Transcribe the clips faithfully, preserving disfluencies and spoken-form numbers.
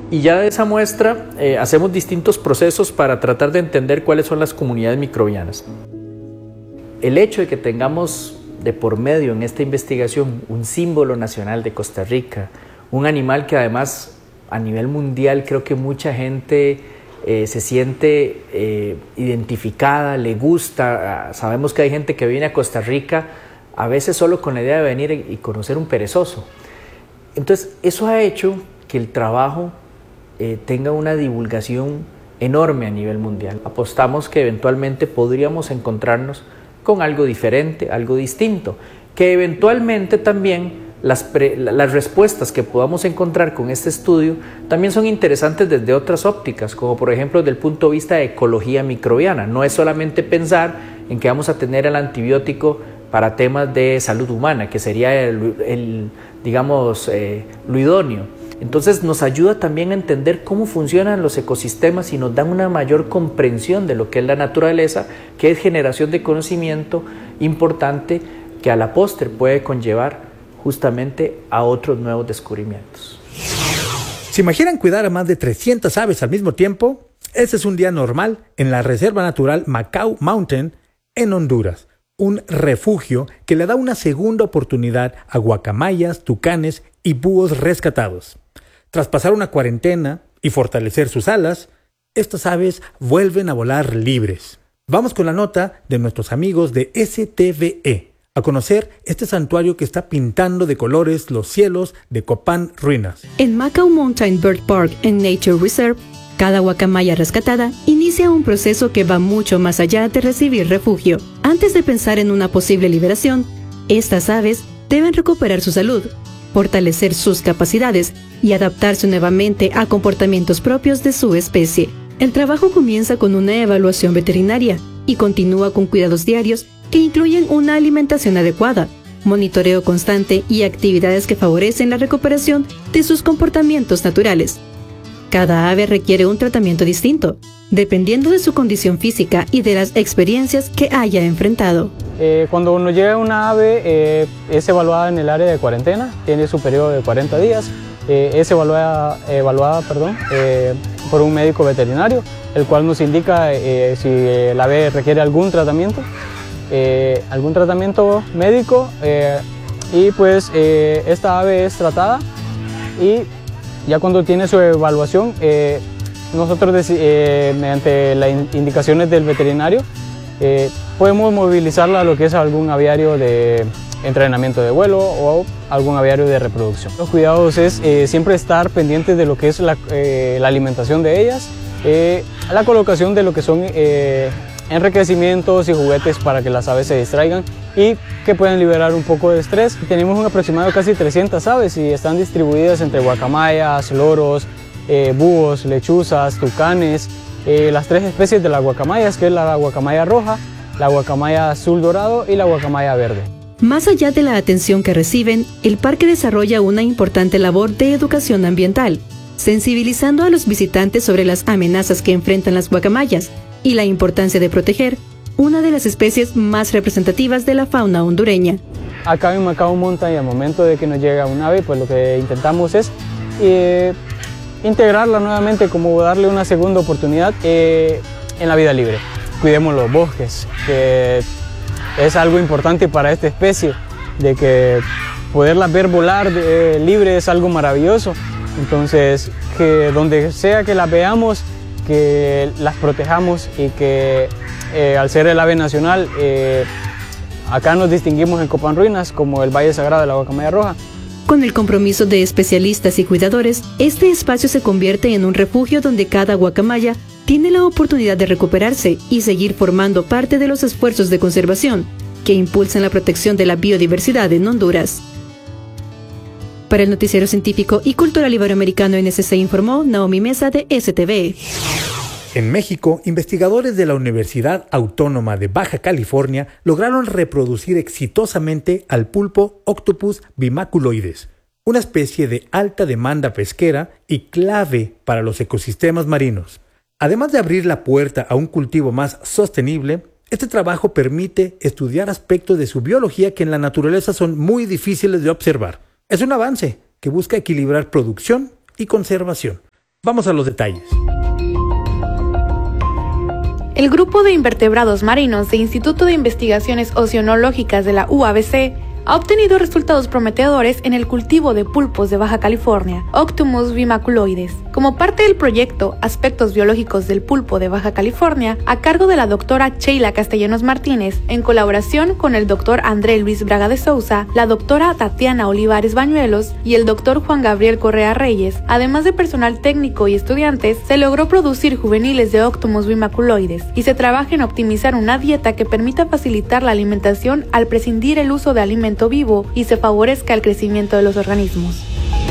Y ya de esa muestra eh, hacemos distintos procesos para tratar de entender cuáles son las comunidades microbianas. El hecho de que tengamos de por medio en esta investigación un símbolo nacional de Costa Rica, un animal que además a nivel mundial creo que mucha gente eh, se siente eh, identificada, le gusta. Sabemos que hay gente que viene a Costa Rica a veces solo con la idea de venir y conocer un perezoso. Entonces eso ha hecho que el trabajo eh, tenga una divulgación enorme a nivel mundial. Apostamos que eventualmente podríamos encontrarnos con algo diferente, algo distinto, que eventualmente también las, pre, las respuestas que podamos encontrar con este estudio también son interesantes desde otras ópticas, como por ejemplo desde el punto de vista de ecología microbiana. No es solamente pensar en que vamos a tener el antibiótico para temas de salud humana, que sería el, el digamos, eh, lo idóneo. Entonces nos ayuda también a entender cómo funcionan los ecosistemas y nos dan una mayor comprensión de lo que es la naturaleza, que es generación de conocimiento importante que a la postre puede conllevar justamente a otros nuevos descubrimientos. ¿Se imaginan cuidar a más de trescientas aves al mismo tiempo? Ese es un día normal en la Reserva Natural Macao Mountain en Honduras, un refugio que le da una segunda oportunidad a guacamayas, tucanes y búhos rescatados. Tras pasar una cuarentena y fortalecer sus alas, estas aves vuelven a volar libres. Vamos con la nota de nuestros amigos de S T V E, a conocer este santuario que está pintando de colores los cielos de Copán Ruinas. En Macao Mountain Bird Park and Nature Reserve, cada guacamaya rescatada inicia un proceso que va mucho más allá de recibir refugio. Antes de pensar en una posible liberación, estas aves deben recuperar su salud, fortalecer sus capacidades y adaptarse nuevamente a comportamientos propios de su especie. El trabajo comienza con una evaluación veterinaria y continúa con cuidados diarios que incluyen una alimentación adecuada, monitoreo constante y actividades que favorecen la recuperación de sus comportamientos naturales. Cada ave requiere un tratamiento distinto, dependiendo de su condición física y de las experiencias que haya enfrentado. Eh, cuando nos llega una ave, eh, es evaluada en el área de cuarentena, tiene su periodo de cuarenta días, eh, es evaluada, evaluada perdón, eh, por un médico veterinario, el cual nos indica eh, si el ave requiere algún tratamiento, eh, algún tratamiento médico, eh, y pues eh, esta ave es tratada y ya cuando tiene su evaluación, eh, nosotros eh, mediante las indicaciones del veterinario eh, podemos movilizarla a lo que es algún aviario de entrenamiento de vuelo o algún aviario de reproducción. Los cuidados es eh, siempre estar pendientes de lo que es la, eh, la alimentación de ellas, eh, la colocación de lo que son eh, enriquecimientos y juguetes para que las aves se distraigan y que puedan liberar un poco de estrés. Tenemos un aproximado de casi trescientas aves y están distribuidas entre guacamayas, loros, eh, búhos, lechuzas, tucanes, eh, las tres especies de las guacamayas, que es la guacamaya roja, la guacamaya azul dorado y la guacamaya verde. Más allá de la atención que reciben, el parque desarrolla una importante labor de educación ambiental, sensibilizando a los visitantes sobre las amenazas que enfrentan las guacamayas y la importancia de proteger una de las especies más representativas de la fauna hondureña. Acá en Macao Mountain, al momento de que nos llega un ave, pues lo que intentamos es eh, integrarla nuevamente, como darle una segunda oportunidad eh, en la vida libre. Cuidemos los bosques, que es algo importante para esta especie, de que poderlas ver volar eh, libre es algo maravilloso. Entonces, que donde sea que las veamos, que las protejamos y que eh, al ser el ave nacional, eh, acá nos distinguimos en Copán Ruinas como el Valle Sagrado de la Guacamaya Roja. Con el compromiso de especialistas y cuidadores, este espacio se convierte en un refugio donde cada guacamaya tiene la oportunidad de recuperarse y seguir formando parte de los esfuerzos de conservación que impulsan la protección de la biodiversidad en Honduras. Para el Noticiero Científico y Cultural Iberoamericano N S C informó Naomi Mesa de S T V E. En México, investigadores de la Universidad Autónoma de Baja California lograron reproducir exitosamente al pulpo Octopus bimaculoides, una especie de alta demanda pesquera y clave para los ecosistemas marinos. Además de abrir la puerta a un cultivo más sostenible, este trabajo permite estudiar aspectos de su biología que en la naturaleza son muy difíciles de observar. Es un avance que busca equilibrar producción y conservación. Vamos a los detalles. El grupo de invertebrados marinos del Instituto de Investigaciones Oceanológicas de la U A B C ha obtenido resultados prometedores en el cultivo de pulpos de Baja California, Octomys vimaculoides, como parte del proyecto Aspectos Biológicos del Pulpo de Baja California, a cargo de la doctora Sheila Castellanos Martínez, en colaboración con el doctor André Luis Braga de Sousa, la doctora Tatiana Olivares Bañuelos y el doctor Juan Gabriel Correa Reyes. Además de personal técnico y estudiantes, se logró producir juveniles de Octomys vimaculoides y se trabaja en optimizar una dieta que permita facilitar la alimentación al prescindir el uso de alimentos vivo y se favorezca el crecimiento de los organismos.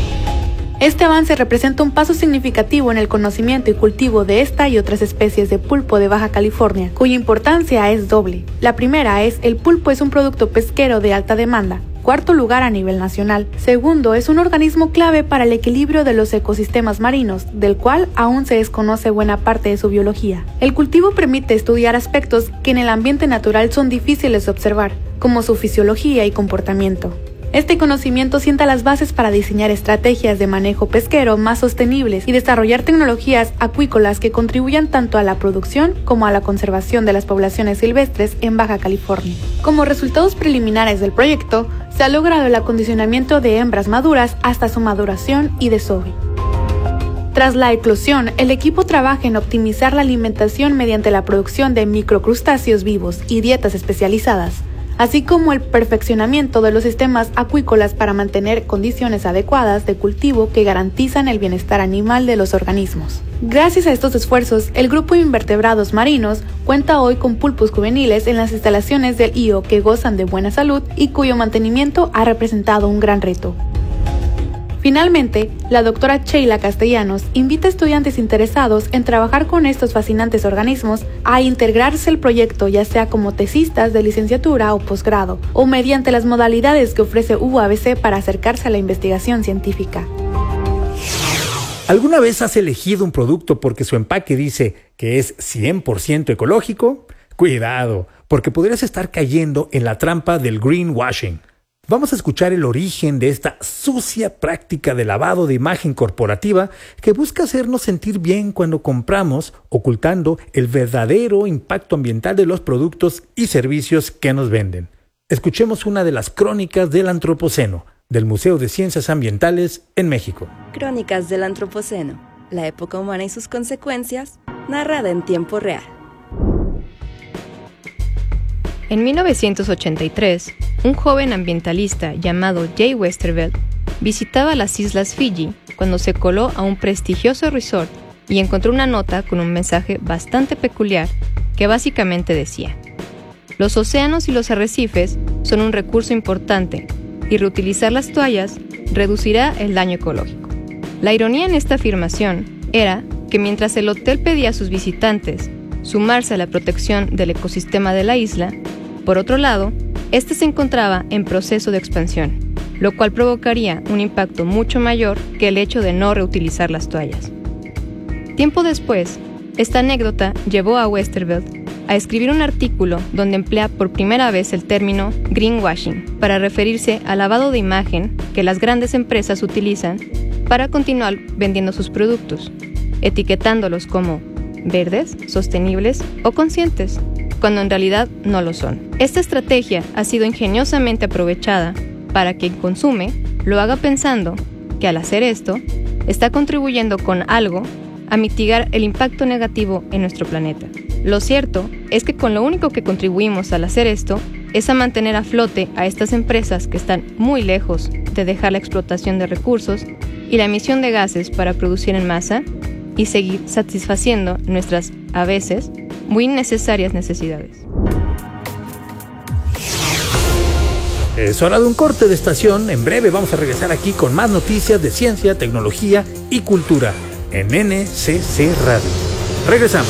Este avance representa un paso significativo en el conocimiento y cultivo de esta y otras especies de pulpo de Baja California, cuya importancia es doble. La primera es, el pulpo es un producto pesquero de alta demanda. Cuarto lugar a nivel nacional. Segundo, es un organismo clave para el equilibrio de los ecosistemas marinos, del cual aún se desconoce buena parte de su biología. El cultivo permite estudiar aspectos que en el ambiente natural son difíciles de observar, como su fisiología y comportamiento. Este conocimiento sienta las bases para diseñar estrategias de manejo pesquero más sostenibles y desarrollar tecnologías acuícolas que contribuyan tanto a la producción como a la conservación de las poblaciones silvestres en Baja California. Como resultados preliminares del proyecto, se ha logrado el acondicionamiento de hembras maduras hasta su maduración y desove. Tras la eclosión, el equipo trabaja en optimizar la alimentación mediante la producción de microcrustáceos vivos y dietas especializadas, así como el perfeccionamiento de los sistemas acuícolas para mantener condiciones adecuadas de cultivo que garantizan el bienestar animal de los organismos. Gracias a estos esfuerzos, el grupo de invertebrados marinos cuenta hoy con pulpos juveniles en las instalaciones del I O que gozan de buena salud y cuyo mantenimiento ha representado un gran reto. Finalmente, la doctora Sheila Castellanos invita a estudiantes interesados en trabajar con estos fascinantes organismos a integrarse al proyecto, ya sea como tesistas de licenciatura o posgrado, o mediante las modalidades que ofrece U A B C para acercarse a la investigación científica. ¿Alguna vez has elegido un producto porque su empaque dice que es cien por ciento ecológico? Cuidado, porque podrías estar cayendo en la trampa del greenwashing. Vamos a escuchar el origen de esta sucia práctica de lavado de imagen corporativa que busca hacernos sentir bien cuando compramos, ocultando el verdadero impacto ambiental de los productos y servicios que nos venden. Escuchemos una de las crónicas del Antropoceno, del Museo de Ciencias Ambientales en México. Crónicas del Antropoceno, la época humana y sus consecuencias, narrada en tiempo real. En mil novecientos ochenta y tres, un joven ambientalista llamado Jay Westervelt visitaba las islas Fiji cuando se coló a un prestigioso resort y encontró una nota con un mensaje bastante peculiar que básicamente decía: los océanos y los arrecifes son un recurso importante y reutilizar las toallas reducirá el daño ecológico. La ironía en esta afirmación era que mientras el hotel pedía a sus visitantes sumarse a la protección del ecosistema de la isla, por otro lado, este se encontraba en proceso de expansión, lo cual provocaría un impacto mucho mayor que el hecho de no reutilizar las toallas. Tiempo después, esta anécdota llevó a Westervelt a escribir un artículo donde emplea por primera vez el término greenwashing para referirse al lavado de imagen que las grandes empresas utilizan para continuar vendiendo sus productos, etiquetándolos como verdes, sostenibles o conscientes, cuando en realidad no lo son. Esta estrategia ha sido ingeniosamente aprovechada para que quien consume lo haga pensando que al hacer esto, está contribuyendo con algo a mitigar el impacto negativo en nuestro planeta. Lo cierto es que con lo único que contribuimos al hacer esto es a mantener a flote a estas empresas que están muy lejos de dejar la explotación de recursos y la emisión de gases para producir en masa y seguir satisfaciendo nuestras, a veces, muy innecesarias necesidades. Es hora de un corte de estación. En breve vamos a regresar aquí con más noticias de ciencia, tecnología y cultura en N C C Radio. Regresamos.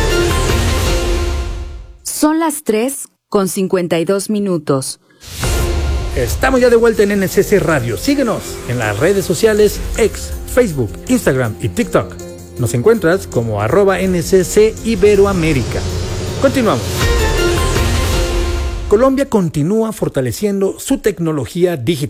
Son las tres con cincuenta y dos minutos. Estamos ya de vuelta en N C C Radio. Síguenos en las redes sociales X, Facebook, Instagram y TikTok. Nos encuentras como arroba N C C Iberoamérica. Continuamos. Colombia continúa fortaleciendo su tecnología digital.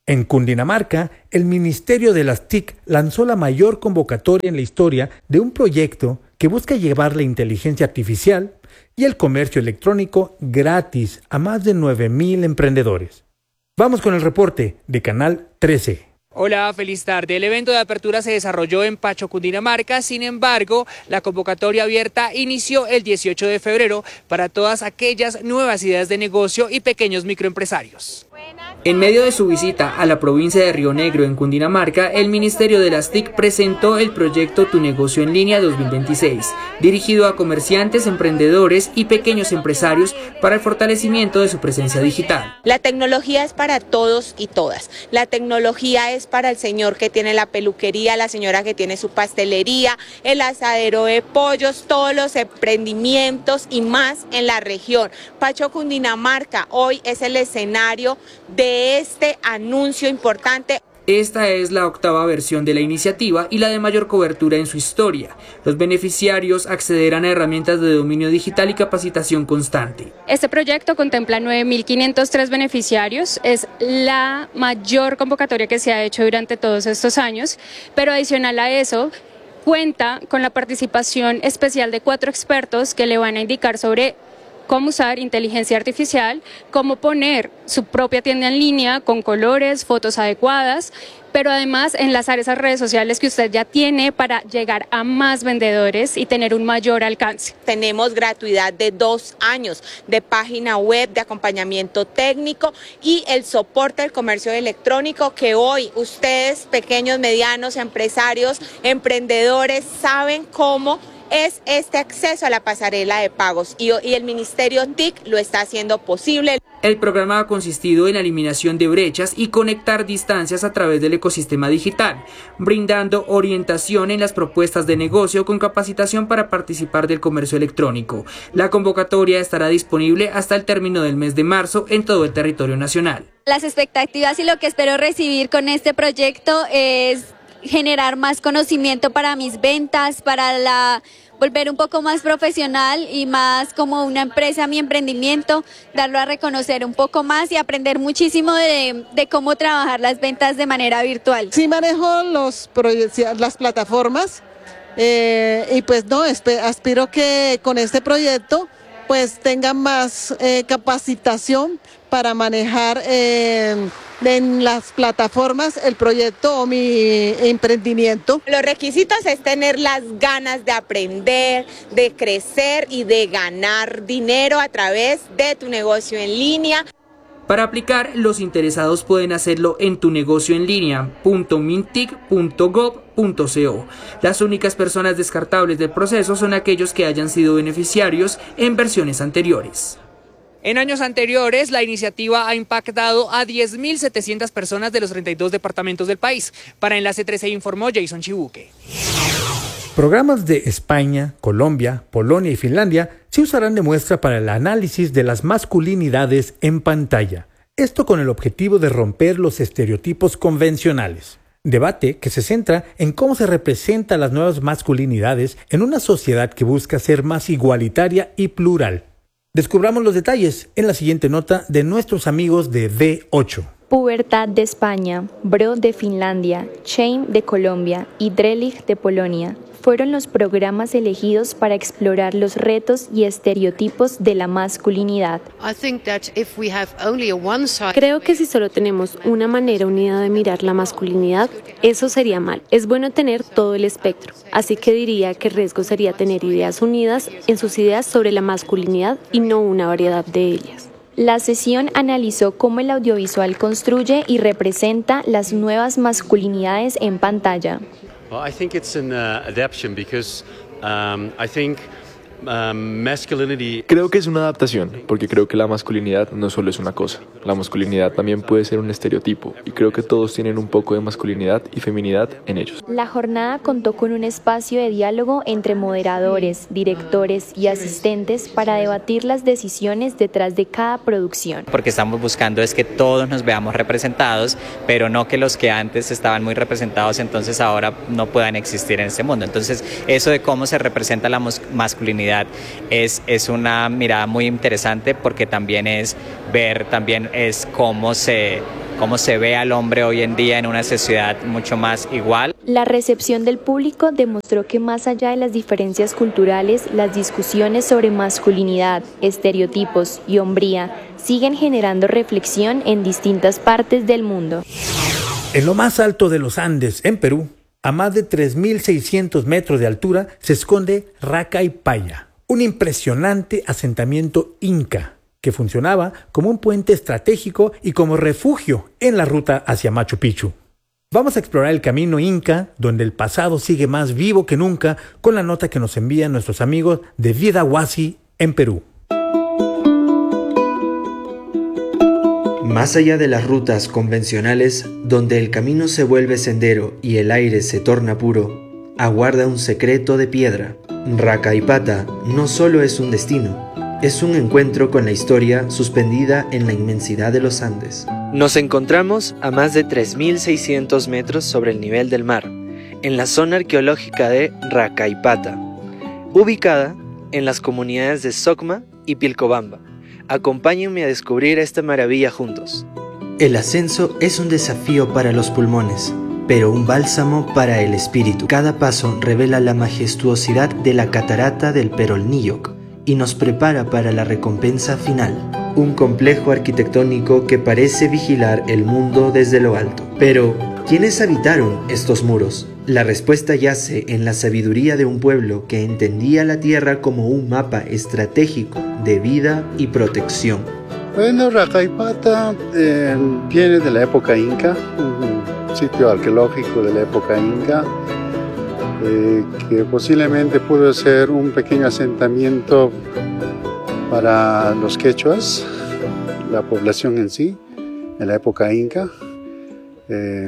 En Cundinamarca, el Ministerio de las T I C lanzó la mayor convocatoria en la historia de un proyecto que busca llevar la inteligencia artificial y el comercio electrónico gratis a más de nueve mil emprendedores. Vamos con el reporte de Canal trece. Hola, feliz tarde. El evento de apertura se desarrolló en Pacho, Cundinamarca. Sin embargo, la convocatoria abierta inició el dieciocho de febrero para todas aquellas nuevas ideas de negocio y pequeños microempresarios. En medio de su visita a la provincia de Río Negro, en Cundinamarca, el Ministerio de las T I C presentó el proyecto Tu Negocio en Línea dos mil veintiséis, dirigido a comerciantes, emprendedores y pequeños empresarios para el fortalecimiento de su presencia digital. La tecnología es para todos y todas. La tecnología es para el señor que tiene la peluquería, la señora que tiene su pastelería, el asadero de pollos, todos los emprendimientos y más en la región. Pacho, Cundinamarca, hoy es el escenario de este anuncio importante. Esta es la octava versión de la iniciativa y la de mayor cobertura en su historia. Los beneficiarios accederán a herramientas de dominio digital y capacitación constante. Este proyecto contempla nueve mil quinientos tres beneficiarios, es la mayor convocatoria que se ha hecho durante todos estos años, pero adicional a eso, cuenta con la participación especial de cuatro expertos que le van a indicar sobre cómo usar inteligencia artificial, cómo poner su propia tienda en línea con colores, fotos adecuadas, pero además enlazar esas redes sociales que usted ya tiene para llegar a más vendedores y tener un mayor alcance. Tenemos gratuidad de dos años de página web, de acompañamiento técnico y el soporte del comercio electrónico que hoy ustedes, pequeños, medianos, empresarios, emprendedores, saben cómo es este acceso a la pasarela de pagos y, y el Ministerio T I C lo está haciendo posible. El programa ha consistido en la eliminación de brechas y conectar distancias a través del ecosistema digital, brindando orientación en las propuestas de negocio con capacitación para participar del comercio electrónico. La convocatoria estará disponible hasta el término del mes de marzo en todo el territorio nacional. Las expectativas y lo que espero recibir con este proyecto es generar más conocimiento para mis ventas, para la volver un poco más profesional y más como una empresa, mi emprendimiento, darlo a reconocer un poco más y aprender muchísimo de, de cómo trabajar las ventas de manera virtual. Sí manejo los las plataformas eh, y pues no, aspiro que con este proyecto pues tengan más eh, capacitación para manejar eh, en las plataformas el proyecto o mi emprendimiento. Los requisitos es tener las ganas de aprender, de crecer y de ganar dinero a través de tu negocio en línea. Para aplicar, los interesados pueden hacerlo en tu negocio en línea punto mintic punto gov punto co. Las únicas personas descartables del proceso son aquellos que hayan sido beneficiarios en versiones anteriores. En años anteriores, la iniciativa ha impactado a diez mil setecientas personas de los treinta y dos departamentos del país. Para Enlace trece informó Jason Chibuque. Programas de España, Colombia, Polonia y Finlandia se usarán de muestra para el análisis de las masculinidades en pantalla. Esto con el objetivo de romper los estereotipos convencionales. Debate que se centra en cómo se representan las nuevas masculinidades en una sociedad que busca ser más igualitaria y plural. Descubramos los detalles en la siguiente nota de nuestros amigos de D ocho. Pubertad de España, Bro de Finlandia, Shame de Colombia y Drelig de Polonia fueron los programas elegidos para explorar los retos y estereotipos de la masculinidad. Creo que si solo tenemos una manera unida de mirar la masculinidad, eso sería mal. Es bueno tener todo el espectro, así que diría que el riesgo sería tener ideas unidas en sus ideas sobre la masculinidad y no una variedad de ellas. La sesión analizó cómo el audiovisual construye y representa las nuevas masculinidades en pantalla. Well, I think it's an uh, adaptation because um, I think um, masculinity. Creo que es una adaptación, porque creo que la masculinidad no solo es una cosa. La masculinidad también puede ser un estereotipo, y creo que todos tienen un poco de masculinidad y feminidad en ellos. La jornada contó con un espacio de diálogo entre moderadores, directores y asistentes para debatir las decisiones detrás de cada producción. Porque estamos buscando es que todos nos veamos representados, pero no que los que antes estaban muy representados entonces ahora no puedan existir en este mundo. Entonces eso de cómo se representa la masculinidad es, es una mirada muy interesante porque también es ver, también es cómo se cómo se ve al hombre hoy en día en una sociedad mucho más igual. La recepción del público demostró que más allá de las diferencias culturales, las discusiones sobre masculinidad, estereotipos y hombría siguen generando reflexión en distintas partes del mundo. En lo más alto de los Andes, en Perú, a más de tres mil seiscientos metros de altura, se esconde Racaypaya, un impresionante asentamiento inca que funcionaba como un puente estratégico y como refugio en la ruta hacia Machu Picchu. Vamos a explorar el camino inca, donde el pasado sigue más vivo que nunca, con la nota que nos envían nuestros amigos de Vida Huasi en Perú. Más allá de las rutas convencionales, donde el camino se vuelve sendero y el aire se torna puro, aguarda un secreto de piedra. Racaypata no solo es un destino, es un encuentro con la historia suspendida en la inmensidad de los Andes. Nos encontramos a más de tres mil seiscientos metros sobre el nivel del mar, en la zona arqueológica de Racaypata, ubicada en las comunidades de Socma y Pilcobamba. Acompáñenme a descubrir esta maravilla juntos. El ascenso es un desafío para los pulmones, pero un bálsamo para el espíritu. Cada paso revela la majestuosidad de la catarata del Perolníyoc y nos prepara para la recompensa final. Un complejo arquitectónico que parece vigilar el mundo desde lo alto. Pero, ¿quiénes habitaron estos muros? La respuesta yace en la sabiduría de un pueblo que entendía la tierra como un mapa estratégico de vida y protección. Bueno, Racaypata eh, viene de la época inca, un sitio arqueológico de la época inca, eh, que posiblemente pudo ser un pequeño asentamiento para los quechuas, la población en sí, en la época inca. Eh,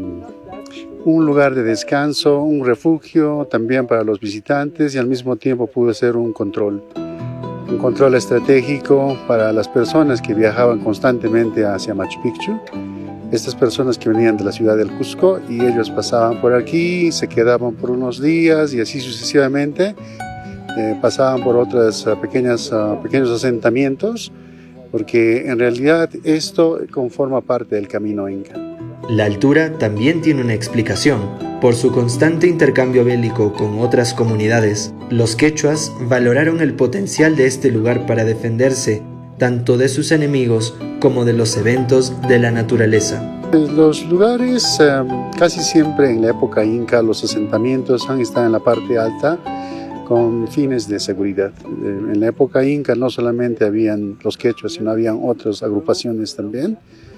un lugar de descanso, un refugio también para los visitantes y al mismo tiempo pudo ser un control. Un control estratégico para las personas que viajaban constantemente hacia Machu Picchu. Estas personas que venían de la ciudad del Cusco y ellos pasaban por aquí, se quedaban por unos días y así sucesivamente. Eh, pasaban por otros uh, pequeñas, uh, pequeños asentamientos, porque en realidad esto conforma parte del camino inca. La altura también tiene una explicación. Por su constante intercambio bélico con otras comunidades, los quechuas valoraron el potencial de este lugar para defenderse tanto de sus enemigos como de los eventos de la naturaleza. Los lugares, eh, casi siempre en la época inca, los asentamientos han estado en la parte alta con fines de seguridad. En la época inca no solamente habían los quechuas, sino habían otras agrupaciones también,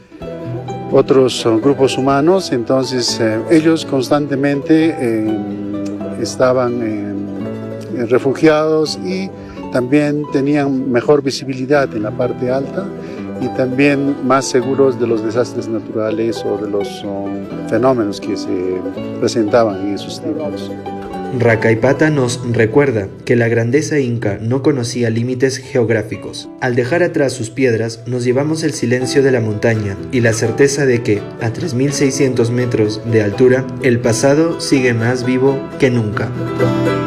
otros uh, grupos humanos, entonces eh, ellos constantemente eh, estaban eh, refugiados y también tenían mejor visibilidad en la parte alta y también más seguros de los desastres naturales o de los um, fenómenos que se presentaban en esos tiempos. Racaypata nos recuerda que la grandeza inca no conocía límites geográficos. Al dejar atrás sus piedras, nos llevamos el silencio de la montaña y la certeza de que, a tres mil seiscientos metros de altura, el pasado sigue más vivo que nunca.